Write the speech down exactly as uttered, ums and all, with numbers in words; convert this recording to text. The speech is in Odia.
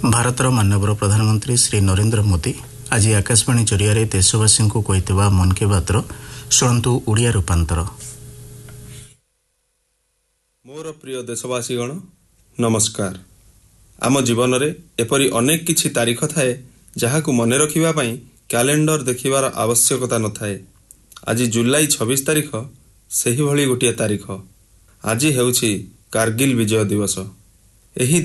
ଭାରତର ମାନ୍ୟବର ପ୍ରଧାନମନ୍ତ୍ରୀ ଶ୍ରୀ ନରେନ୍ଦ୍ର ମୋଦି ଆଜି ଆକାଶବାଣୀ ଜରିଆରେ ଦେଶବାସୀଙ୍କୁ କହିଥିବା ମନ୍ କି ବାତ୍ର ଶୁଣନ୍ତୁ ଓଡ଼ିଆ ରୂପାନ୍ତର। ମୋର ପ୍ରିୟ ଦେଶବାସୀଗଣ ନମସ୍କାର। ଆମ ଜୀବନରେ ଏପରି ଅନେକ କିଛି ତାରିଖ ଥାଏ ଯାହାକୁ ମନେ ରଖିବା ପାଇଁ କ୍ୟାଲେଣ୍ଡର ଦେଖିବାର ଆବଶ୍ୟକତା ନଥାଏ। ଆଜି ଜୁଲାଇ ଛବିଶ ତାରିଖ ସେହିଭଳି ଗୋଟିଏ ତାରିଖ। ଆଜି ହେଉଛି କାର୍ଗିଲ ବିଜୟ ଦିବସ। ଏହି